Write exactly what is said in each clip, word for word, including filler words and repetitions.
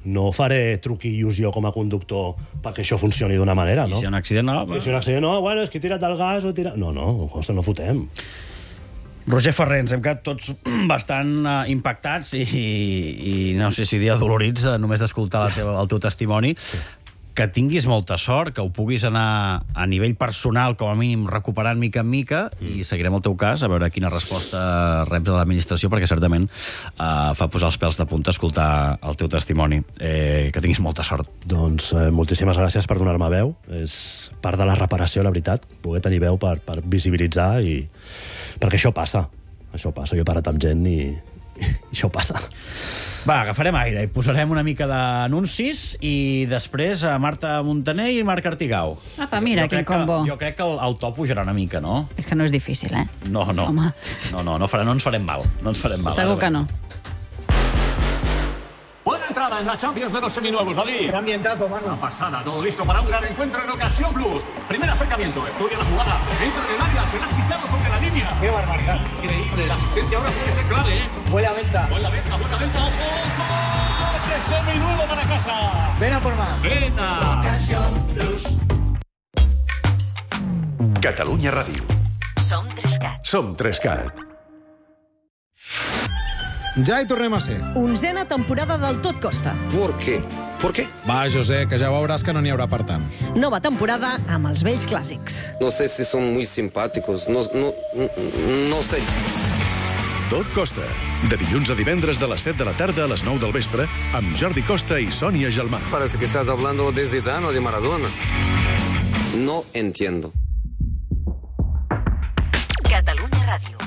no faré truquillos jo com a conductor perquè això funcioni d'una manera, no? I si hi ha un accident, no? I si hi ha un accident, no, bueno, és que he tirat el gas o he tirat... No, no, ostres, no fotem. Roger Ferrer, ens hem quedat tots bastant uh, impactats i, i no sé si dir adolorits uh, només d'escoltar el teu testimoni. Sí. Que tinguis molta sort, que ho puguis anar a nivell personal, com a mínim, recuperant mica en mica, mm. i seguirem el teu cas, a veure quina resposta reps de l'administració, perquè certament uh, fa posar els pèls de punta escoltar el teu testimoni. Eh, que tinguis molta sort. Doncs eh, moltíssimes gràcies per donar-me veu. És part de la reparació, la veritat, poder tenir veu per, per visibilitzar, i perquè això passa. Això passa. Jo he parat amb gent i, i això passa. Va, agafarem aire i posarem una mica d'anuncis i després a Marta Montaner i Marc Artigau. Apa, mira, quin combo. Jo crec que el, el to pujarà una mica, no? És que no és difícil, eh? No, no. Home. No, no, no, farà, no ens farem mal. No ens farem mal. Segur que no. Buena entrada en la Champions de los seminuevos, David. Qué ambientazo, mano. Una pasada, todo listo para un gran encuentro en Ocasión Plus. Primer acercamiento, estudia la jugada. Entra en el área, se la ha quitado sobre la línea. Qué barbaridad. Increíble, la asistencia ahora puede ser clave, ¿eh? Buena venta. Buena venta, buena venta, ojo. ¡Coche seminuevo para casa! Ven a por más. ¡Venta! Ocasión Plus. Catalunya Ràdio. Som tres-cat. Som tres-cat. Ja hi tornem a ser. Onzena temporada del Tot Costa. ¿Por qué? ¿Por qué? Va, José, que ja veuràs que no n'hi haurà per tant. Nova temporada amb els vells clàssics. No sé si son muy simpáticos, no, no, no sé. Tot Costa. De dilluns a divendres de les set de la tarda a les nou del vespre amb Jordi Costa i Sònia Gelmà. Parece que estás hablando de Zidane o de Maradona. No entiendo. Catalunya Ràdio.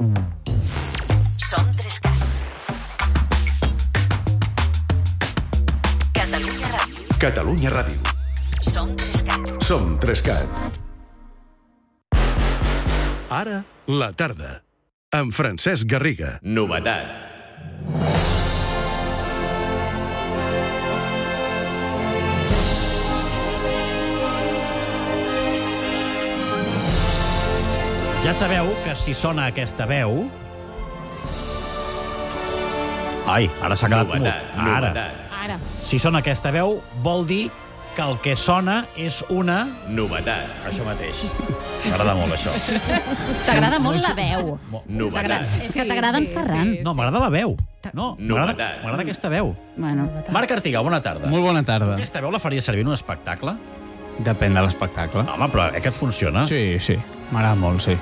Som tres-cat. Catalunya Ràdio. Catalunya Ràdio. Som tres-cat. Som tres-cat. Ara, la tarda. Amb Francesc Garriga. Novetat. Ja sabeu que si sona aquesta veu... Ai, ara s'ha quedat mut. Ara. Ara. Si sona aquesta veu, vol dir que el que sona és una... Novetat. Això mateix. M'agrada molt, això. T'agrada molt la veu. Novetat. És que t'agrada en Ferran. No, m'agrada la veu. No, m'agrada Novetat. m'agrada aquesta veu. Bueno. Marc Artigau, bona tarda. Molt bona tarda. Aquesta veu la faria servir en un espectacle? Depèn de l'espectacle. No, home, però eh, que et funciona? Sí, sí. M'agrada molt, sí.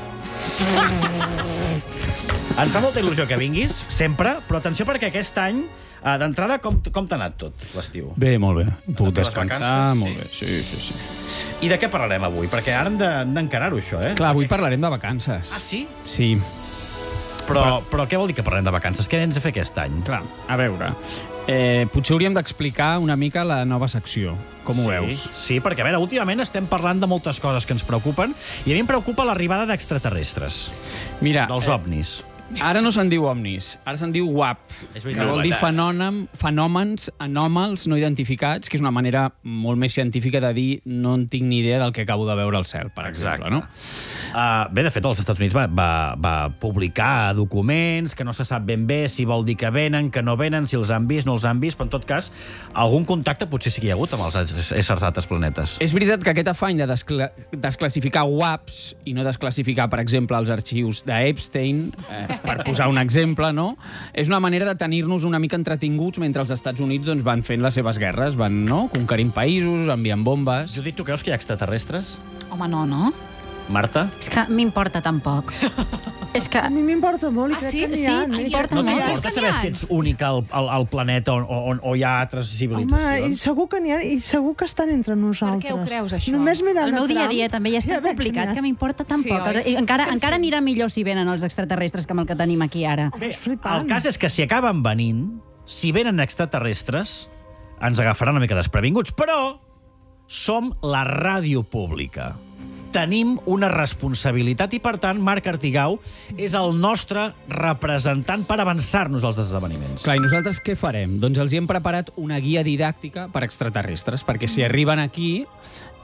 Ens fa molta il·lusió que vinguis, sempre, però atenció perquè aquest any, eh, d'entrada, com, com t'ha anat tot l'estiu? Bé, molt bé. He pogut Les descansar, vacances, molt sí. bé. Sí, sí, sí. I de què parlarem avui? Perquè ara hem de- hem d'encarar-ho, això, eh? Clar, avui parlarem de vacances. Ah, sí? Sí. Però, però què vol dir que parlem de vacances? Què ens de fer aquest any? Clar, a veure, eh, potser hauríem d'explicar una mica la nova secció. Com ho Sí, veus? Sí, perquè, a veure, últimament estem parlant de moltes coses que ens preocupen i a mi em preocupa l'arribada d'extraterrestres, Mira, dels eh, ovnis. ara no se'n diu ovnis, ara se'n diu U A P, És que veritat. vol dir Novetat. fenòmen, fenòmens anòmals no identificats, que és una manera molt més científica de dir no en tinc ni idea del que acabo de veure al cel, per exemple. No? Uh, bé, de fet, als Estats Units va, va, va publicar documents que no se sap ben bé si vol dir que venen, que no venen, si els han vist, no els han vist, però en tot cas, algun contacte potser sí que hi ha hagut amb els éssers d'altres planetes. És veritat que aquest afany de descla desclassificar U A Ps i no desclassificar, per exemple, els arxius d'Epstein, eh, per posar un exemple, no? És una manera de tenir-nos una mica entretinguts mentre els Estats Units doncs, van fent les seves guerres, van no? conquerint països, enviant bombes... Judit, tu creus que hi ha extraterrestres? Home, no, no? Marta? És que m'importa tan poc. És que... A mi m'importa molt i Ah, crec sí? que n'hi Sí? ha. M'importa No molt. És t'importa que saber n'hi ha. si ets únic al, al, al planeta on, on, on hi ha altres Home, i civilitzacions? segur que n'hi ha, i segur que estan entre nosaltres. Per què ho creus, això? Només mirant El meu a dia a Trump, dia també ja és ja tan veig complicat n'hi ha. que m'importa tan Sí, poc. oi? I encara, Sí. encara anirà millor si venen els extraterrestres que amb el que tenim aquí ara. Bé, flipant. el cas és que si acaben venint, si venen extraterrestres, ens agafaran una mica desprevinguts, però som la ràdio pública. Tenim una responsabilitat i, per tant, Marc Artigau és el nostre representant per avançar-nos als esdeveniments. Clar, i nosaltres què farem? Doncs els hi hem preparat una guia didàctica per extraterrestres, perquè si arriben aquí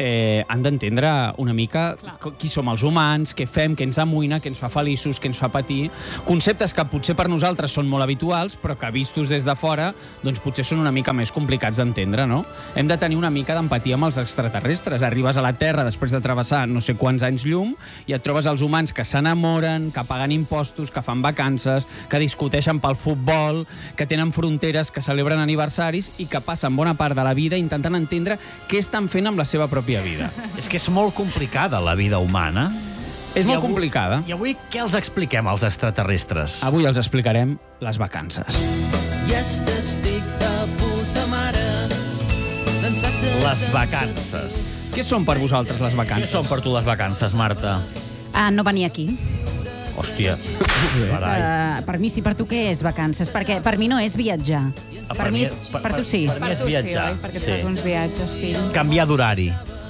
eh, han d'entendre una mica Clar. qui som els humans, què fem, què ens amoïna, què ens fa feliços, què ens fa patir. Conceptes que potser per nosaltres són molt habituals, però que vistos des de fora doncs potser són una mica més complicats d'entendre, no? Hem de tenir una mica d'empatia amb els extraterrestres. Arribes a la Terra després de travessar no sé quants anys llum i et trobes els humans que s'enamoren, que paguen impostos, que fan vacances, que discuteixen pel futbol, que tenen fronteres, que celebren aniversaris i que passen bona part de la vida intentant entendre què estan fent amb la seva pròpia vida. És que és molt complicada la vida humana. És I molt avui, complicada. I avui què els expliquem als extraterrestres? Avui els explicarem les vacances. I estic de puta mare. Les vacances. Què són per vosaltres les vacances? Què són per tu les vacances, Marta? Ah, no venir aquí. Hòstia. Uh, per mi sí, per tu què és vacances? Perquè per mi no és viatjar. Ah, per, mi és, per, per tu sí. Per, per mi és viatjar. Sí, perquè sí. fas uns viatges, fill. Canviar d'horari.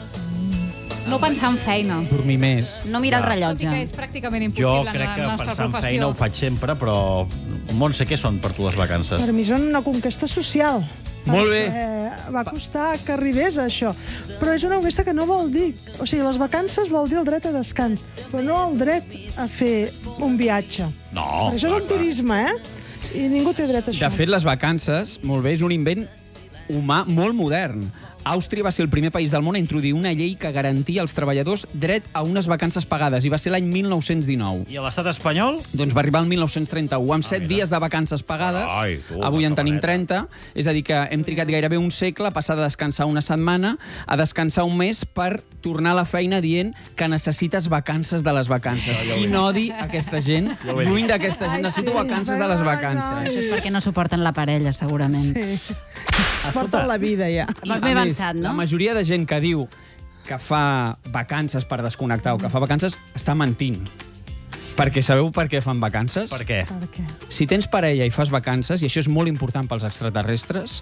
No pensar en feina. Dormir més. No mirar Ja. el rellotge. Tot i que és pràcticament Jo impossible crec en que la nostra pensar en professió. feina ho faig sempre, però... Montse, què són per tu les vacances? Per mi són una conquesta social. Molt bé. Eh, va costar que arribés a això. Però és una conquesta que no vol dir... O sigui, les vacances vol dir el dret a descans, però no el dret a fer un viatge. No. Perquè això és un turisme, eh? I ningú té dret a això. De fet, les vacances, molt bé, és un invent humà molt modern. Àustria va ser el primer país del món a introduir una llei que garantia als treballadors dret a unes vacances pagades, i va ser l'any mil nou-cents dinou. I a l'estat espanyol? Doncs va arribar el mil nou-cents trenta-u, amb set mira. dies de vacances pagades. Ai, tu, Avui en una tenim setmaneta. trenta, és a dir, que hem trigat gairebé un segle a passar de descansar una setmana a descansar un mes per tornar a la feina dient que necessites vacances de les vacances. Quin odi aquesta gent, lluny d'aquesta gent, necessito vacances de les vacances. Això és perquè no suporten la parella, segurament. Sí. Porten la vida, ja. Vols bé avançat, no? La majoria de gent que diu que fa vacances per desconnectar o que fa vacances està mentint. Perquè sabeu per què fan vacances? Per què? Per què? Si tens parella i fas vacances, i això és molt important pels extraterrestres,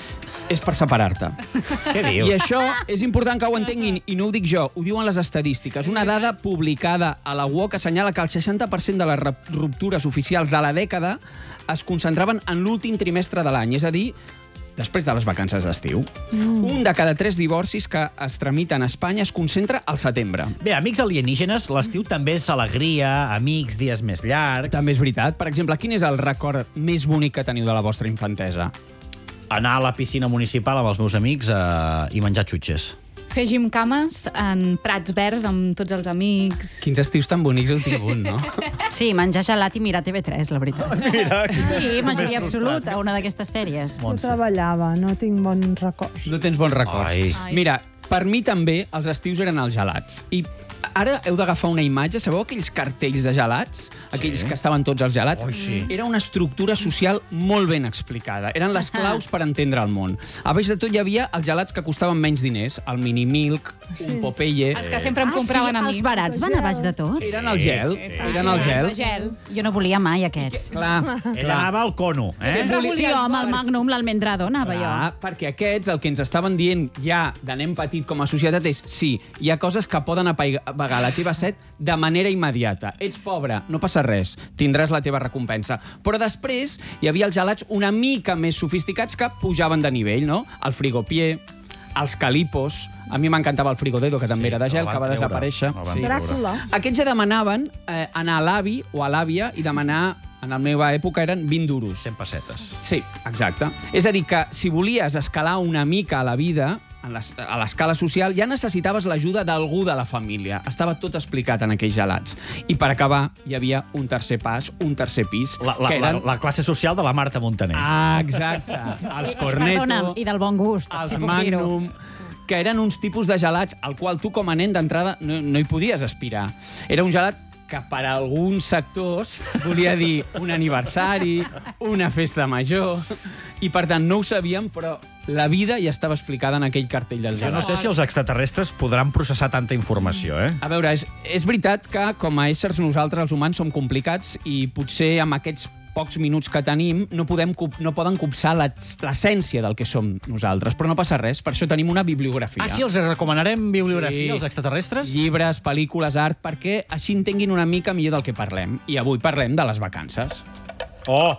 és per separar-te. Què dius? I això és important que ho entenguin, i no ho dic jo, ho diuen les estadístiques. Una dada publicada a la U O C assenyala que el seixanta per cent de les ruptures oficials de la dècada es concentraven en l'últim trimestre de l'any, és a dir, després de les vacances d'estiu. Mm. Un de cada tres divorcis que es tramiten a Espanya es concentra al setembre. Bé, amics alienígenes, l'estiu també és alegria, amics, dies més llargs... També és veritat. Per exemple, quin és el record més bonic que teniu de la vostra infantesa? Anar a la piscina municipal amb els meus amics eh, i menjar xutxes. Fer gimcames en prats verds amb tots els amics. Quins estius tan bonics heu tingut, no? Sí, menjar gelat i mirar T V tres, la veritat. Mira, Sí, majoria absoluta, una d'aquestes sèries. Jo treballava, no tinc bons records. No tens bons records. Ai. Ai. Mira, per mi també els estius eren els gelats. I ara heu d'agafar una imatge. Sabeu aquells cartells de gelats? Aquells que estaven tots els gelats? Oi, sí. Era una estructura social molt ben explicada. Eren les claus per entendre el món. A baix de tot hi havia els gelats que costaven menys diners. El Mini Milk, Sí. un Popeye... Els que sempre em Ah, sí, compraven a mi. els barats van a baix de tot? Eren el gel. Eren el gel. El gel. Jo no volia mai aquests. Clar, Ella anava al cono, eh? Sempre Sí, volies home, el bar. Magnum, l'Almendrado, anava jo. Clar, perquè aquests, el que ens estaven dient ja de nen petit com a societat és sí, hi ha coses que poden apagar la teva set de manera immediata. Ets pobre, no passa res, tindràs la teva recompensa. Però després hi havia els gelats una mica més sofisticats que pujaven de nivell, no? El frigopié, els calipos... A mi m'encantava el frigodedo, que també Sí, era de gel, el van que va treure. desaparèixer. El van Sí. treure. Dràcula. Aquests ja demanaven eh, anar a l'avi o a l'àvia i demanar, en la meva època, eren vint duros. cent pessetes. Sí, exacte. És a dir, que si volies escalar una mica a la vida, en les, a l'escala social, ja necessitaves l'ajuda d'algú de la família. Estava tot explicat en aquells gelats. I per acabar, hi havia un tercer pas, un tercer pis, La, la, que eren... la, la classe social de la Marta Montaner. Ah, exacte. Els Cornetto, Perdona, i del bon gust, els si puc dir-ho. Magnum, que eren uns tipus de gelats al qual tu com a nen d'entrada no, no hi podies aspirar. Era un gelat que per a alguns sectors volia dir un aniversari, una festa major, i per tant no ho sabíem, però la vida ja estava explicada en aquell cartell del Jo gelat. no sé si els extraterrestres podran processar tanta informació, eh? A veure, és, és veritat que com a éssers nosaltres, els humans, som complicats i potser amb aquests pocs minuts que tenim no, podem, no poden copsar l'essència del que som nosaltres, però no passa res, per això tenim una bibliografia. Ah, sí, els recomanarem bibliografia, Sí. als extraterrestres? Llibres, pel·lícules, art, perquè així entenguin una mica millor del que parlem. I avui parlem de les vacances. Oh!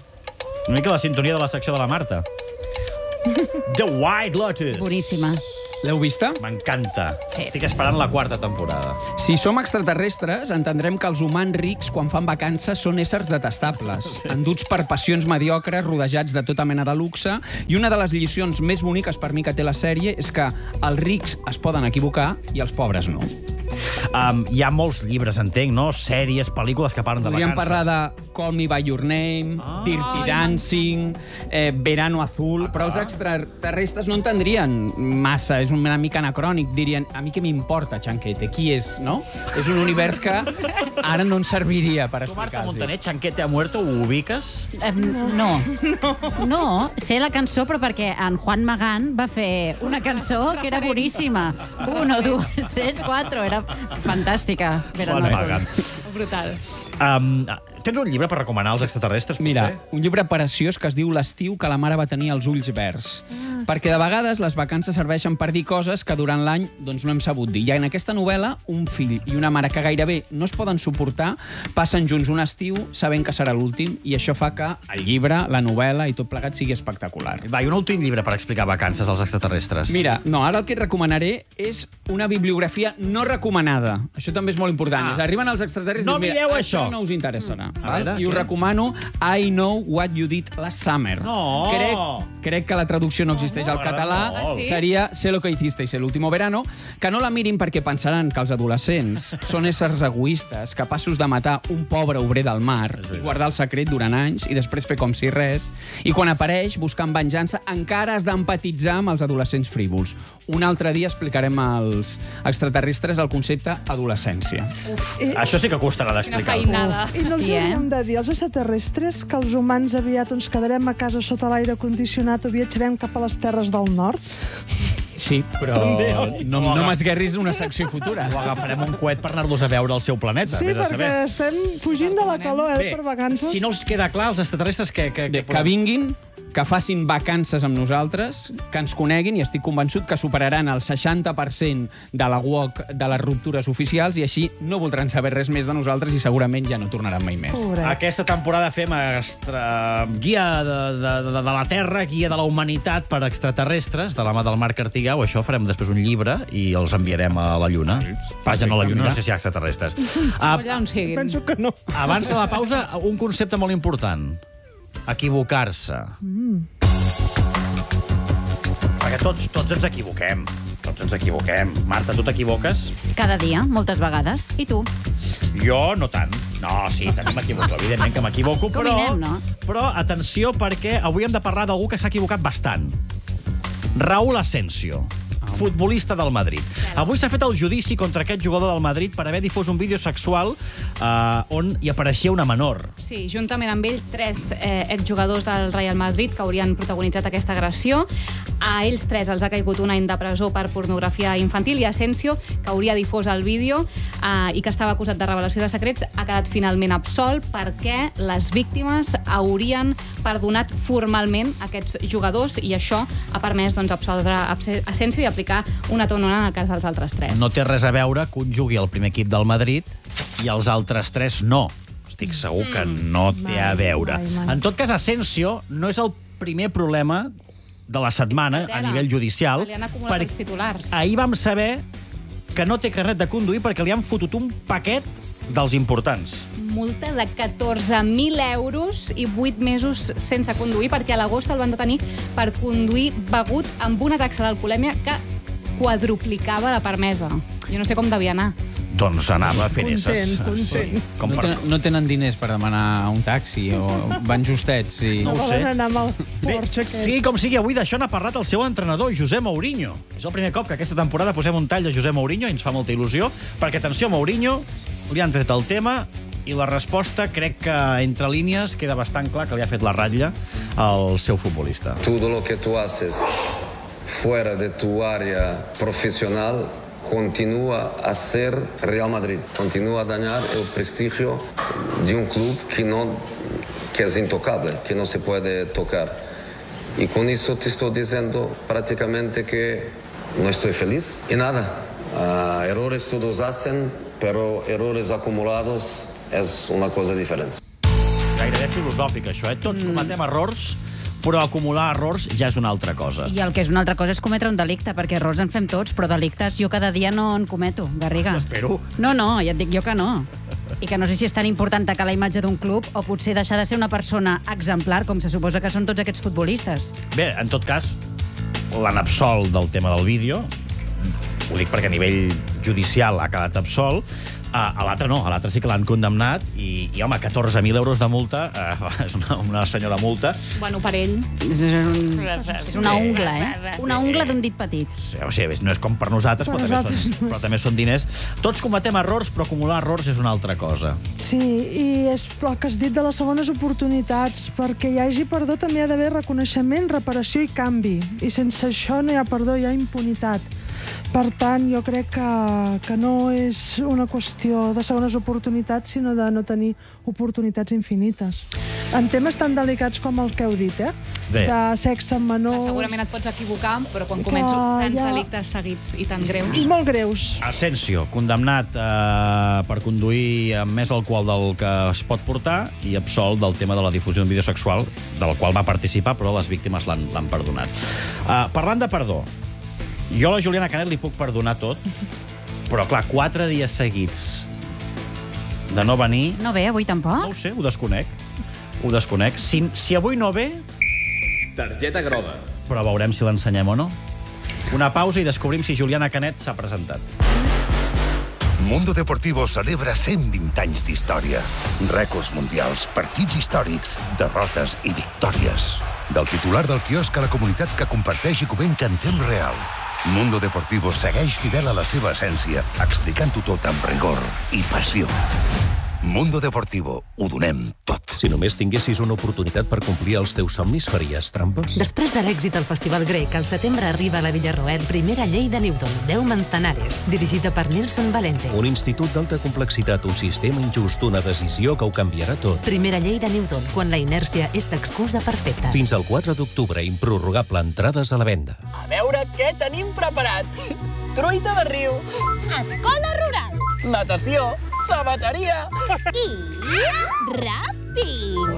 Una mica la sintonia de la secció de la Marta. The White Lotus. Boníssima. L'heu vista? M'encanta. Sí. Estic esperant la quarta temporada. Si som extraterrestres, entendrem que els humans rics, quan fan vacances, són éssers detestables, sí. enduts per passions mediocres, rodejats de tota mena de luxe, i una de les lliçons més boniques per mi que té la sèrie és que els rics es poden equivocar i els pobres no. Um, hi ha molts llibres, entenc, no? Sèries, pel·lícules que parlen de Podríem vacances. parlar de Call Me By Your Name, Ah. Dirty Dancing, eh, Verano Azul, Ah, però els extraterrestres no entendrien massa, és una mica anacrònic, dirien, a mi què m'importa, Chanquete, qui és, no? És un univers que ara no ens serviria per Tu, Marta explicar-los. Montaner, Chanquete ha muerto, ho ubiques? Eh, no. no. No, sé la cançó, però perquè en Juan Magán va fer una cançó que era boníssima. Uno, dos, tres, quatre, era fantàstica. Juan Magán. Brutal. Um, tens un llibre per recomanar als extraterrestres, potser? Mira, un llibre preciós que es diu L'estiu que la mare va tenir els ulls verds. Perquè de vegades les vacances serveixen per dir coses que durant l'any doncs, no hem sabut dir. I en aquesta novel·la, un fill i una mare que gairebé no es poden suportar passen junts un estiu sabent que serà l'últim, i això fa que el llibre, la novel·la i tot plegat sigui espectacular. Va, i un últim llibre per explicar vacances als extraterrestres. Mira, no, ara el que et recomanaré és una bibliografia no recomanada. Això també és molt important. Ah. Ah. Arriben els extraterrestres No i diuen, mireu mira, això. no us interessarà. A Val? veure, I us què? recomano I Know What You Did Last Summer. No! Crec, crec que la traducció no existeix al català. Ah, sí? Seria Sé lo que hicisteis el último verano. Que no la mirin perquè pensaran que els adolescents són éssers egoistes, capaços de matar un pobre obrer del mar i guardar el secret durant anys i després fer com si res. I quan apareix, buscant venjança, encara has d'empatitzar amb els adolescents frívols. Un altre dia explicarem als extraterrestres el concepte adolescència. I, Això sí que costarà d'explicar. I no els Sí, eh? hauríem de dir als extraterrestres que els humans aviat ens quedarem a casa sota l'aire condicionat o viatjarem cap a les terres del nord? Sí, però no, no m'esguerris una secció futura. O agafarem un coet per anar-los a veure al seu planeta. Sí, vés a perquè saber. estem fugint de la calor, eh, Bé, per vacances. si no us queda clar, els extraterrestres que... Que, que, Que vinguin, que facin vacances amb nosaltres, que ens coneguin, i estic convençut que superaran el seixanta per cent de la U O C de les ruptures oficials, i així no voldran saber res més de nosaltres i segurament ja no tornaran mai més. Aquesta temporada fem extra... guia de, de, de, de la Terra, guia de la humanitat per extraterrestres, de la mà del Marc Artigau. Això farem després un llibre i els enviarem a la Lluna. Vagen a la Lluna, no sé si hi ha extraterrestres. Ah, Allà on siguin. Penso que no. abans de la pausa, un concepte molt important. Equivocar-se. Mm. Perquè tots, tots ens equivoquem. Tots ens equivoquem. Marta, tu t'equivoques? Cada dia, moltes vegades. I tu? Jo no tant. No, sí, també m'equivoco. Evidentment que m'equivoco, però... Combinem, no? Però atenció, perquè avui hem de parlar d'algú que s'ha equivocat bastant. Raúl Asensio, futbolista del Madrid. Avui s'ha fet el judici contra aquest jugador del Madrid per haver difós un vídeo sexual eh, on hi apareixia una menor. Sí, juntament amb ell, tres eh, exjugadors del Real Madrid que haurien protagonitzat aquesta agressió. A ells tres els ha caigut un any de presó per pornografia infantil, i Asensio, que hauria difós el vídeo eh, i que estava acusat de revelació de secrets, ha quedat finalment absolt perquè les víctimes haurien perdonat formalment aquests jugadors, i això ha permès doncs, absoldre Asensio i aplicar una tonona en el cas dels altres tres. No té res a veure que un jugui al primer equip del Madrid i els altres tres no. Estic segur que no té a veure. mai, mai. En tot cas, Asensio no és el primer problema de la setmana a nivell judicial, Li han acumulat els titulars. ahir vam saber que no té carnet de conduir perquè li han fotut un paquet dels importants. Multa de catorze mil euros i vuit mesos sense conduir, perquè a l'agost el van detenir per conduir begut amb una taxa d'alcoholèmia que quadruplicava la permesa. Jo no sé com devia anar. Doncs anava fent Content, esses. content. Com No, per... tenen, no tenen diners per demanar un taxi o van justets. I... No ho sé. Volen anar amb el Bé, Porsche aquest. sí, com sigui, avui d'això n'ha parlat el seu entrenador, José Mourinho. És el primer cop que aquesta temporada posem un tall de José Mourinho i ens fa molta il·lusió, perquè, atenció, Mourinho, li han tret el tema i la resposta, crec que entre línies queda bastant clar que li ha fet la ratlla al seu futbolista. Todo lo que tú haces fuera de tu área profesional continúa a ser Real Madrid, continúa a dañar el prestigio de un club que, no, que es intocable, que no se puede tocar. Y con eso te estoy diciendo prácticamente que no estoy feliz. Y nada, uh, errores todos hacen, pero errores acumulados es una cosa diferente. Gairebé filosòfic, això, eh? Tots cometem errors, però acumular errors ja és una altra cosa. I el que és una altra cosa és cometre un delicte, perquè errors en fem tots, però delictes jo cada dia no en cometo, Garriga. Espero. No, no, ja et dic jo que no. I que no sé si és tan important tacar la imatge d'un club o potser deixar de ser una persona exemplar, com se suposa que són tots aquests futbolistes. Bé, en tot cas, l'han absolt del tema del vídeo. Ho dic perquè a nivell judicial ha quedat absolt. A, a l'altre no, a l'altre sí que l'han condemnat i, i home, catorze mil euros de multa eh, és una, una senyora multa. Bueno, per ell. És, un, és una ungla, eh? Una ungla d'un dit petit. O sigui, no és com per nosaltres, però, Per també nosaltres són, no és. però també són diners. Tots cometem errors, però acumular errors és una altra cosa. Sí, i és el que has dit de les segones oportunitats. Perquè hi hagi perdó també hi ha d'haver reconeixement, reparació i canvi. I sense això no hi ha perdó, hi ha impunitat. Per tant, jo crec que, que no és una qüestió de segones oportunitats, sinó de no tenir oportunitats infinites. En temes tan delicats com el que heu dit, eh? Bé. De sexe amb menors... Segurament et pots equivocar, però quan Que començo tants ja- delictes seguits i tan greus... I molt greus. Asensio, condemnat eh, per conduir amb més alcohol del que es pot portar i absolt del tema de la difusió d'un vídeo sexual, del qual va participar, però les víctimes l'han l'han perdonat. Uh, parlant de perdó, jo a la Juliana Canet li puc perdonar tot, però, clar, quatre dies seguits de no venir... No ve, avui tampoc? No ho sé, ho desconec. Ho desconec. Si, si avui no ve... Targeta groga. Però veurem si l'ensenyem o no. Una pausa i descobrim si Juliana Canet s'ha presentat. Mundo Deportivo celebra cent vint anys d'història. Rècords mundials, partits històrics, derrotes i victòries. Del titular del quiosc a la comunitat que comparteix i comenta en temps real. Mundo Deportivo segueix fidel a la seva essència, explicant-ho tot amb rigor i passió. Mundo Deportivo, ho donem tot. Si només tinguessis una oportunitat per complir els teus somnis, faries trampes? Després de l'èxit al Festival Grec, al setembre arriba a la Villarroel primera llei de Newton, deu Manzanares, dirigida per Nilson Valente. Un institut d'alta complexitat, un sistema injust, una decisió que ho canviarà tot. Primera llei de Newton, quan la inèrcia és l'excusa perfecta. Fins al quatre d'octubre, improrrogable, entrades a la venda. A veure què tenim preparat. Truita de riu. Escola rural. Natació. Sabateria. I ràpting.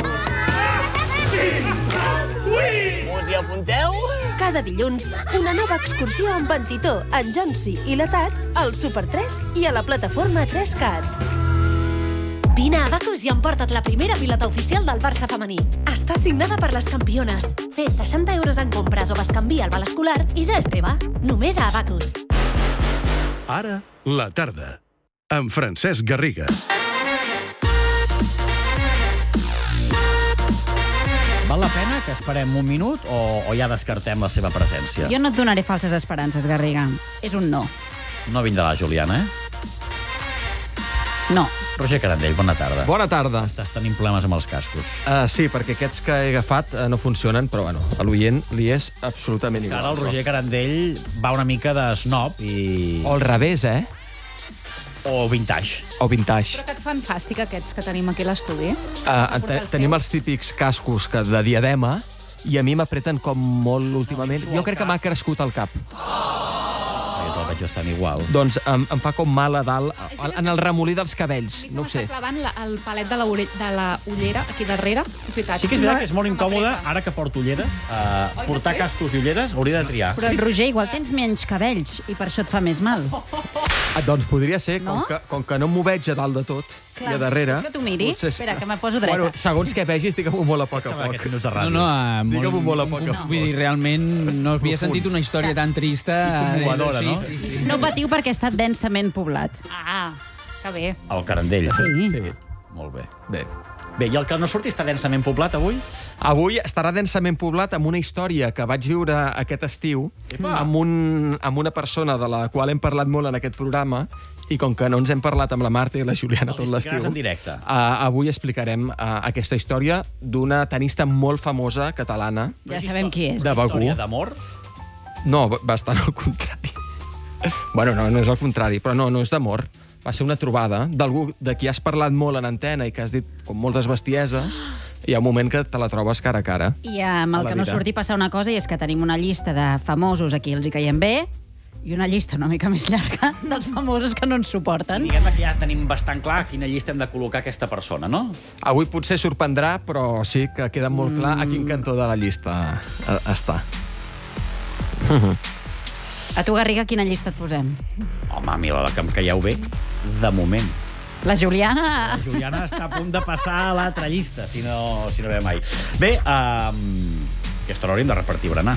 Us hi apunteu? Cada dilluns, una nova excursió amb en Titó, en Jonsi i la Tat al Super tres i a la plataforma tres cat. Vine a Abacus i emporta't la primera pilota oficial del Barça femení. Està signada per les campiones. Fes seixanta euros en compres o bescanvia al val escolar i ja és teva. Només a Abacus. Ara, la tarda, amb Francesc Garriga. Val la pena que esperem un minut o, o ja descartem la seva presència? Jo no et donaré falses esperances, Garriga. És un no. No vindrà la Juliana, eh? No. Roger Carandell, bona tarda. Bona tarda. Estàs tenint problemes amb els cascos. Uh, sí, perquè aquests que he agafat uh, no funcionen, però bueno, a l'oient li és absolutament És que igual. ara el Roger Carandell va una mica de snob i... O al revés, eh? O vintage. O vintage. Però que et fan fàstic aquests que tenim aquí a l'estudi? Uh, te tenim els típics cascos que de diadema i a mi m'apreten com molt últimament. Jo crec que m'ha crescut el cap. Jo te'l veig bastant igual. Doncs em, em fa com mal a dalt, a- en el remolí dels cabells, no ho sé. Clavant la, el palet de la, ore... de la ullera aquí darrere. És veritat. Sí que és veritat que és molt incòmode, ara que porto ulleres, uh, portar cascos i ulleres, hauria de triar. Però, Roger, igual tens menys cabells i per això et fa més mal. Ah, doncs podria ser, No? com, que, com que no m'ho veig a dalt de tot, Clar, i a darrere... vols que t'ho miri? potser sí. Espera, que me poso dreta. Bueno, segons què vegis, digue-m'ho molt a poc a poc. No, no, uh, molt, Digue-m'ho molt a poc a no. poc. Vull dir, realment no havia sentit una història tan trista. I conmovedora, no? Sí, sí, sí. No patiu perquè està densament poblat. Ah, que bé. El Carandell. Sí. Sí. Molt bé. Bé. Bé, i el que no surti està densament poblat avui? Avui estarà densament poblat amb una història que vaig viure aquest estiu amb, un, amb una persona de la qual hem parlat molt en aquest programa i com que no ens hem parlat amb la Marta i la Juliana tot l'estiu, explicaràs en directe. uh, avui explicarem uh, aquesta història d'una tenista molt famosa catalana Ja sabem qui és. de Begur. Història d'amor? No, bastant al contrari. Bueno, no, no és al contrari, però no, no és d'amor. Va ser una trobada d'algú de qui has parlat molt en antena i que has dit com moltes bestieses, i hi ha un moment que te la trobes cara a cara. I amb A el la que no vida. surti passa una cosa, i és que tenim una llista de famosos a qui els hi caiem bé I una llista una mica més llarga dels famosos que no ens suporten. Diguem que ja tenim bastant clar a quina llista hem de col·locar aquesta persona, no? Avui potser sorprendrà, però sí que queda molt clar a quin cantó de la llista està. A tu, Garriga, quina llista et posem? Home, a mi la que em calleu bé, de moment. La Juliana... La Juliana està a punt de passar a l'altra llista, si no, si no ve mai. Bé, um, aquesta hora hauríem de repartir berenar.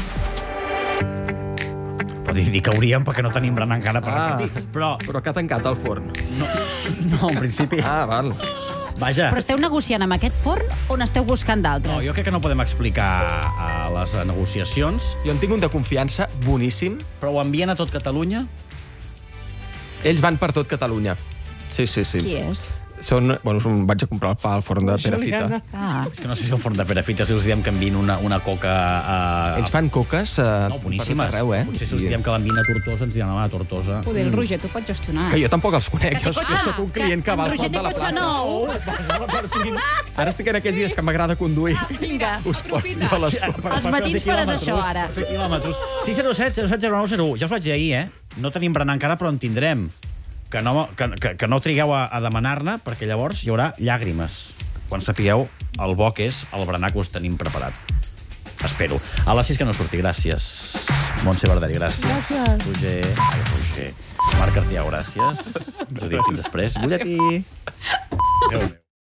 Però dir que hauríem perquè no tenim berenar encara per Ah, repartir. Però, però que ha tancat el forn. no, no, en principi... Ah, val. Vaja. Però esteu negociant amb aquest forn o n'esteu buscant d'altres? No, jo crec que no podem explicar a les negociacions. Jo en tinc un de confiança boníssim. Però ho envien a tot Catalunya? Ells van per tot Catalunya. Sí, sí, sí. Qui és? Són, bueno, són, vaig a comprar el pa al forn de Perafita. Ah. És que no sé si el forn de Perafita, si els diem que envien una, una coca a... Ells fan coques uh, no, boníssimes. per tot arreu, eh? Potser si els diem que l'envien a Tortosa, ens diran, home, a Tortosa. Poder, el Roger, tu pots gestionar. Que jo tampoc els conec. Que Jo, té jo cotxe, soc un client que, que va al en Roger pont de la té cotxe plaça. nou. Ara estic en aquells dies que m'agrada conduir. Vinga, Us porto a les... Els matins faràs això, ara. Per fer quilòmetres. sis zero set zero set zero nou zero u. Ja us vaig dir ahir, eh? No tenim berenar encara, però en tindrem. Que no, que, que, que no trigueu a, a demanar-ne, perquè llavors hi haurà llàgrimes. Quan sapigueu el bo que és el berenar que us tenim preparat. Espero. A les sis que no surti. Gràcies. Montse Barderi, gràcies. Gràcies. Roger. Ai, Roger. Marc Artiau, gràcies. Judit, fins després. Butlletí. Adéu.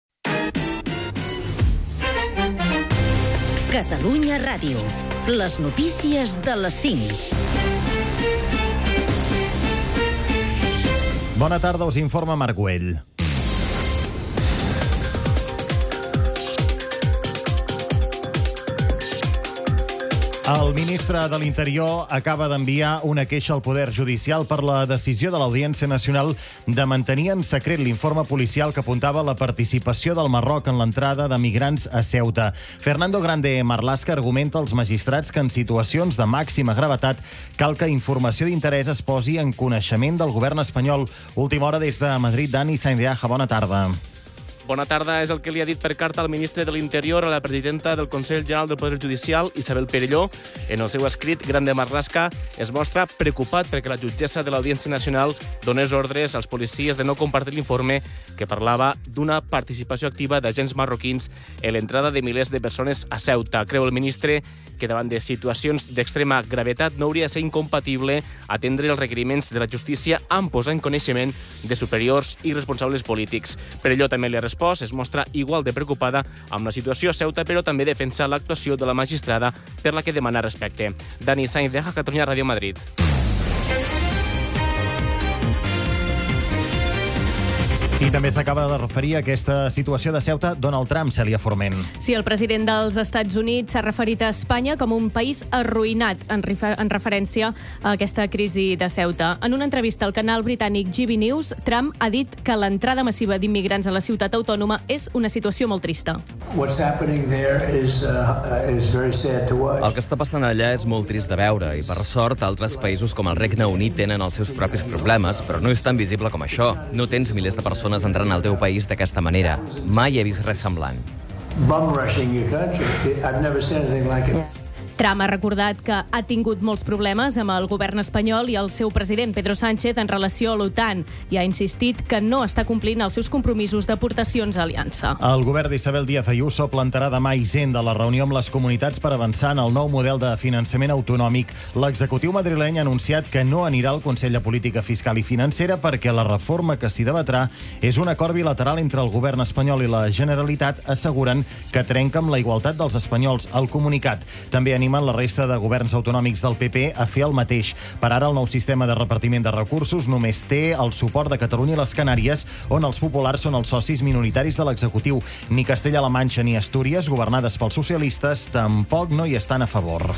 Catalunya Ràdio. Les notícies de les cinc. Bona tarda, us informa Marc Güell. El ministre de l'Interior acaba d'enviar una queixa al Poder Judicial per la decisió de l'Audiència Nacional de mantenir en secret l'informe policial que apuntava la participació del Marroc en l'entrada de migrants a Ceuta. Fernando Grande Marlaska argumenta als magistrats que en situacions de màxima gravetat cal que informació d'interès es posi en coneixement del govern espanyol. Última hora des de Madrid, Dani Saindeaja, bona tarda. Bona tarda. És el que li ha dit per carta el ministre de l'Interior a la presidenta del Consell General del Poder Judicial, Isabel Perelló. En el seu escrit, Grande Marlaska es mostra preocupat perquè la jutgessa de l'Audiència Nacional donés ordres als policies de no compartir l'informe que parlava d'una participació activa d'agents marroquins en l'entrada de milers de persones a Ceuta. Creu el ministre que davant de situacions d'extrema gravetat no hauria de ser incompatible atendre els requeriments de la justícia amb posar en coneixement de superiors i responsables polítics. Perelló també li ha respost, es mostra igual de preocupada amb la situació a Ceuta, però també defensa l'actuació de la magistrada per la que demana respecte. Dani Sainz, Deja, Catalunya Ràdio Madrid. I també s'acaba de referir a aquesta situació de Ceuta Donald Trump, Cèlia Forment. Sí, el president dels Estats Units s'ha referit a Espanya com un país arruïnat en, refer en referència a aquesta crisi de Ceuta. En una entrevista al canal britànic G B News, Trump ha dit que l'entrada massiva d'immigrants a la ciutat autònoma és una situació molt trista. What's happening there is, uh, is very sad to watch. El que està passant allà és molt trist de veure i, per sort, altres països com el Regne Unit tenen els seus propis problemes, però no és tan visible com això. No tens milers de persones entrant al teu país d'aquesta manera. Mai he vist res semblant. Bum rushing your country. I've never seen anything like it. Trump ha recordat que ha tingut molts problemes amb el govern espanyol i el seu president Pedro Sánchez en relació a l'OTAN i ha insistit que no està complint els seus compromisos d'aportacions a Aliança. El govern d'Isabel Díaz Ayuso plantarà demà a Hisenda la reunió amb les comunitats per avançar en el nou model de finançament autonòmic. L'executiu madrileny ha anunciat que no anirà al Consell de Política Fiscal i Financera perquè la reforma que s'hi debatrà és un acord bilateral entre el govern espanyol i la Generalitat, asseguren que trenca amb la igualtat dels espanyols. El comunicat també animen la resta de governs autonòmics del P P a fer el mateix. Per ara, el nou sistema de repartiment de recursos només té el suport de Catalunya i les Canàries, on els populars són els socis minoritaris de l'executiu. Ni Castella-La Manxa ni Astúries, governades pels socialistes, tampoc no hi estan a favor.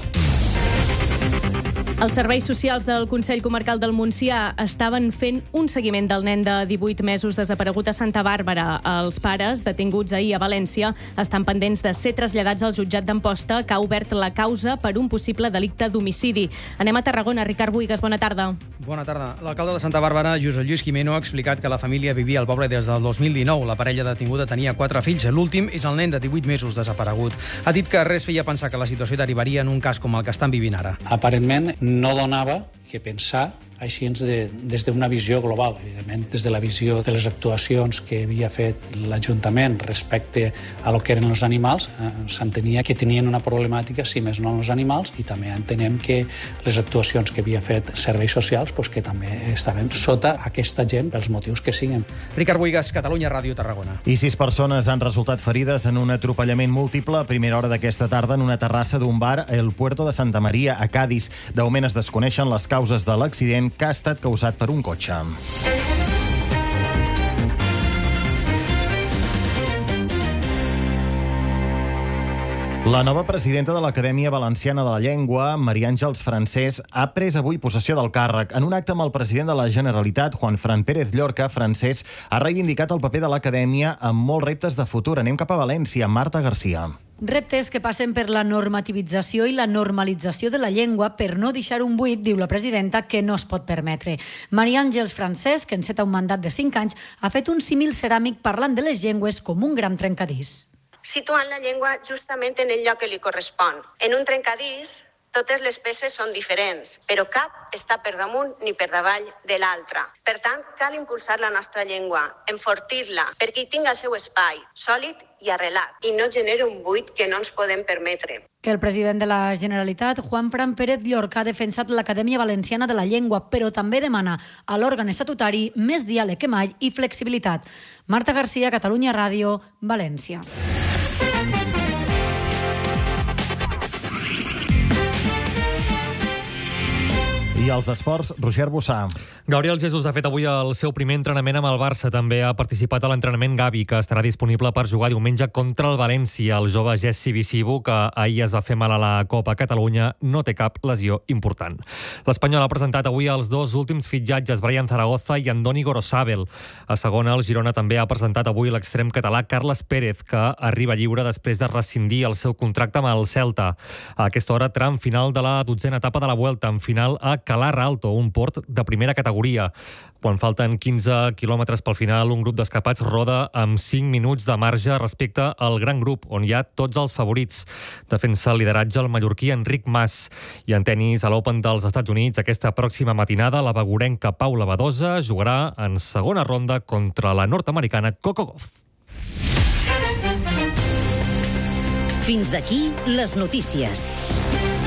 Els serveis socials del Consell Comarcal del Montsià estaven fent un seguiment del nen de divuit mesos desaparegut a Santa Bàrbara. Els pares, detinguts ahir a València, estan pendents de ser traslladats al jutjat d'Amposta, que ha obert la causa per un possible delicte d'homicidi. Anem a Tarragona. Ricard Buigas, bona tarda. Bona tarda. L'alcalde de Santa Bàrbara, Josep Lluís Quimeno, ha explicat que la família vivia al poble des del dos mil dinou. La parella detinguda tenia quatre fills. L'últim és el nen de divuit mesos desaparegut. Ha dit que res feia pensar que la situació derivaria en un cas com el que estan vivint ara. aparentment no donava que pensar així de, des d'una visió global, evidentment, des de la visió de les actuacions que havia fet l'Ajuntament respecte a lo que eren els animals, eh, s'entenia que tenien una problemàtica, si més no, els animals, i també entenem que les actuacions que havia fet serveis socials pues, que també estaven sota aquesta gent pels motius que siguin. Ricard Buigas, Catalunya Ràdio, Tarragona. I sis persones han resultat ferides en un atropellament múltiple a primera hora d'aquesta tarda en una terrassa d'un bar al Puerto de Santa Maria, a Cádiz. De moment es desconeixen les causes de l'accident, que ha estat causat per un cotxe. La nova presidenta de l'Acadèmia Valenciana de la Llengua, Maria Àngels Francés, ha pres avui possessió del càrrec. En un acte amb el president de la Generalitat, Juanfran Pérez Llorca, Francés ha reivindicat el paper de l'Acadèmia amb molts reptes de futur. Anem cap a València. Marta Garcia. Reptes que passen per la normativització i la normalització de la llengua per no deixar un buit, diu la presidenta, que no es pot permetre. Maria Àngels Francés, que enceta un mandat de cinc anys, ha fet un símil ceràmic parlant de les llengües com un gran trencadís. Situant la llengua justament en el lloc que li correspon. En un trencadís, totes les peces són diferents, però cap està per damunt ni per davall de l'altra. Per tant, cal impulsar la nostra llengua, enfortir-la, perquè hi tingui el seu espai, sòlid i arrelat, i no genera un buit que no ens podem permetre. El president de la Generalitat, Juanfran Pérez Llorca, ha defensat l'Acadèmia Valenciana de la Llengua, però també demana a l'òrgan estatutari més diàleg que mai i flexibilitat. Marta Garcia, Catalunya Ràdio, València. I als esports, Roger Bossà. Gabriel Jesús ha fet avui el seu primer entrenament amb el Barça. També ha participat a l'entrenament Gavi, que estarà disponible per jugar diumenge contra el València. El jove Jesse Visibu, que ahir es va fer mal a la Copa Catalunya, no té cap lesió important. L'Espanyol ha presentat avui els dos últims fitxatges, Brian Zaragoza i Andoni Gorosabel. A segona, el Girona també ha presentat avui l'extrem català Carles Pérez, que arriba lliure després de rescindir el seu contracte amb el Celta. A aquesta hora, tram final de la dotzena etapa de la Vuelta, en final a Calarra Alto, un port de primera categoria. Quan falten quinze quilòmetres pel final, un grup d'escapats roda amb cinc minuts de marge respecte al gran grup, on hi ha tots els favorits. Defensa el lideratge el mallorquí Enric Mas. I en tenis, a l'Open dels Estats Units, aquesta pròxima matinada, la begurenca Paula Badosa jugarà en segona ronda contra la nord-americana Coco Gauff. Fins aquí les notícies.